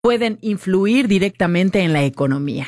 pueden influir directamente en la economía.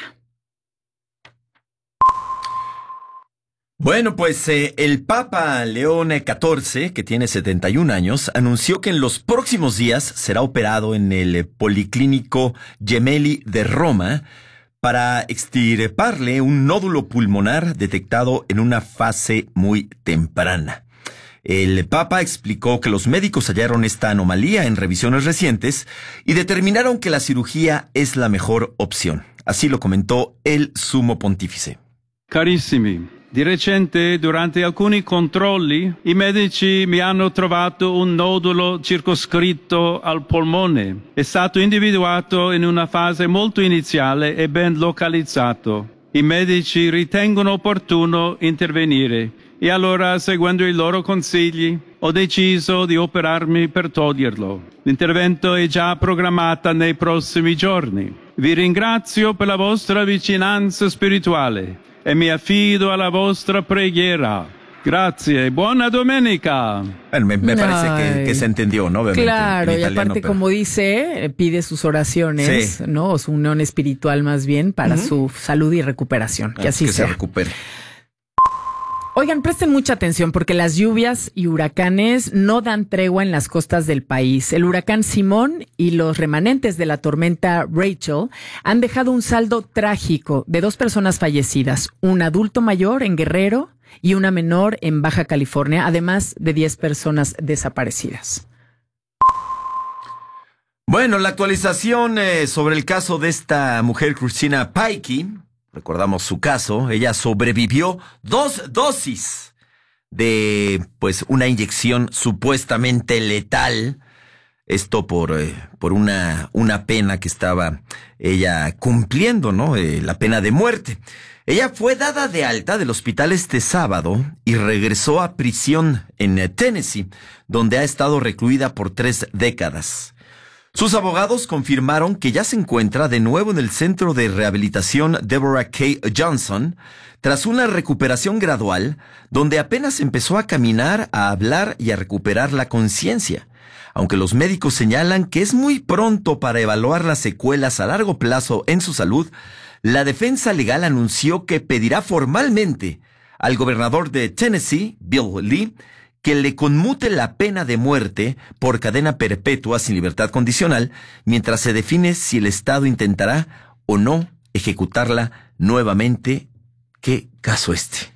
Bueno, pues el Papa León XIV, que tiene 71 años, anunció que en los próximos días será operado en el Policlínico Gemelli de Roma para extirparle un nódulo pulmonar detectado en una fase muy temprana. El Papa explicó que los médicos hallaron esta anomalía en revisiones recientes y determinaron que la cirugía es la mejor opción. Así lo comentó el Sumo Pontífice. Carissimi, di recente, durante alcuni controlli, i medici mi hanno trovato un nodulo circoscritto al polmone. È stato individuato in una fase molto iniziale e ben localizzato. I medici ritengono opportuno intervenire e allora, seguendo i loro consigli, ho deciso di operarmi per toglierlo. L'intervento è già programmato nei prossimi giorni. Vi ringrazio per la vostra vicinanza spirituale e mi affido alla vostra preghiera. Grazie, buona domenica. Bueno, me parece que se entendió, ¿no? Obviamente, claro, y italiano, aparte, como dice, pide sus oraciones, sí, ¿no? O su unión espiritual más bien para su salud y recuperación. Que así sea. Se recupere. Oigan, presten mucha atención porque las lluvias y huracanes no dan tregua en las costas del país. El huracán Simón y los remanentes de la tormenta Rachel han dejado un saldo trágico de 2 personas fallecidas, un adulto mayor en Guerrero y una menor en Baja California, además de 10 personas desaparecidas. Bueno, la actualización sobre el caso de esta mujer, Christina Paikie. Recordamos su caso. Ella sobrevivió 2 dosis de, pues, una inyección supuestamente letal. Esto por una pena que estaba ella cumpliendo, ¿no? La pena de muerte. Ella fue dada de alta del hospital este sábado y regresó a prisión en Tennessee, donde ha estado recluida por 3 décadas. Sus abogados confirmaron que ya se encuentra de nuevo en el centro de rehabilitación Deborah K. Johnson tras una recuperación gradual donde apenas empezó a caminar, a hablar y a recuperar la conciencia. Aunque los médicos señalan que es muy pronto para evaluar las secuelas a largo plazo en su salud, la defensa legal anunció que pedirá formalmente al gobernador de Tennessee, Bill Lee, que le conmute la pena de muerte por cadena perpetua sin libertad condicional, mientras se define si el Estado intentará o no ejecutarla nuevamente. ¿Qué caso este?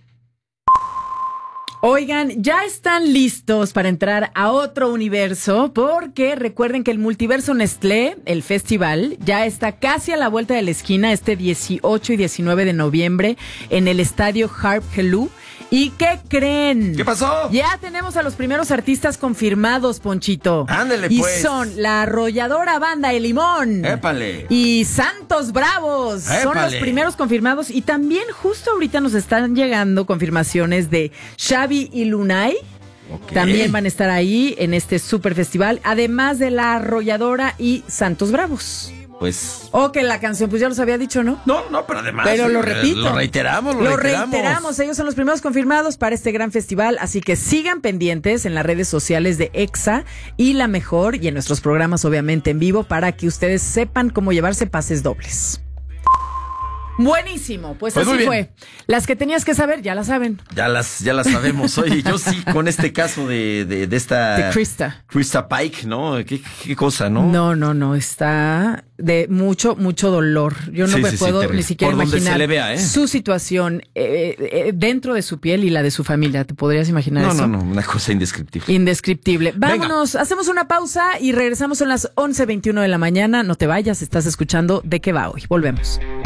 Oigan, ya están listos para entrar a otro universo, porque recuerden que el Multiverso Nestlé, el festival, ya está casi a la vuelta de la esquina este 18 y 19 de noviembre en el estadio Harp Helú. ¿Y qué creen? ¿Qué pasó? Ya tenemos a los primeros artistas confirmados, Ponchito. Ándale, pues. Y son la arrolladora banda El Limón. ¡Épale! Y Santos Bravos. ¡Épale! Son los primeros confirmados. Y también justo ahorita nos están llegando confirmaciones de Xavi y Lunay. Okay. También van a estar ahí en este super festival, además de la arrolladora y Santos Bravos. Pues... que la canción, pues ya los había dicho, ¿no? No, pero además... Pero lo repito. Lo reiteramos. Ellos son los primeros confirmados para este gran festival, así que sigan pendientes en las redes sociales de Exa y La Mejor y en nuestros programas, obviamente, en vivo, para que ustedes sepan cómo llevarse pases dobles. Buenísimo, pues así fue. Las que tenías que saber, ya las saben. Ya las sabemos. Oye, yo sí, con este caso de esta... De Krista Pike, ¿no? ¿Qué cosa, no? No, está de mucho dolor. Yo no me puedo ni siquiera imaginar se le vea, su situación dentro de su piel y la de su familia. ¿Te podrías imaginar eso? No, una cosa indescriptible. Indescriptible. Vámonos, hacemos una pausa y regresamos a las 11:21 de la mañana. No te vayas, estás escuchando ¿De qué va hoy? Volvemos.